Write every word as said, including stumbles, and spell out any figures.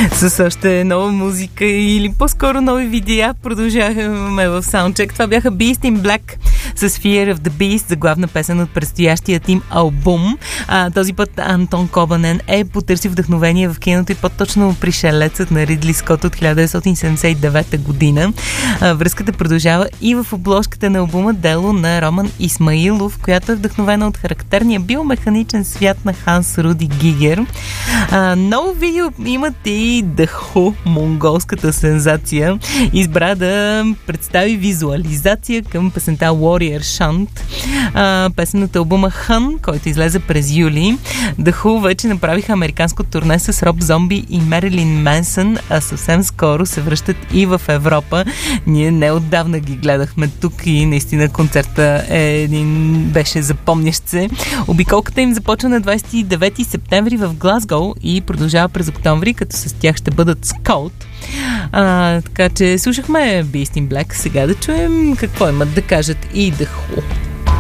С още нова музика или по-скоро нови видеа продължаваме в саундчек. Това бяха Beast in Black с Fear of the Beast, заглавна песен от предстоящият им албум. А, този път Антон Кобанен е потърси вдъхновение в киното и по-точно Пришелецът на Ридли Скот от хиляда деветстотин седемдесет и девета година. А, връзката продължава и в обложката на албума дело на Роман Исмаилов, която е вдъхновена от характерния биомеханичен свят на Ханс Руди Гигер. А, ново видео имат и The Who, монголската сензация. Избра да представи визуализация към песента Warrior Shunt, а, песен от албума Хън, който излезе през юли. The Who вече направиха американско турне с Роб Зомби и Мерилин Менсън, а съвсем скоро се връщат и в Европа. Ние неотдавна ги гледахме тук и наистина концерта е един, беше запомнящ се. Обиколката им започва на двадесет и девети септември в Глазгоу и продължава през октомври, като с тях ще бъдат Скаут. А, така че слушахме Beast in Black. Сега да чуем какво имат да кажат и The Who.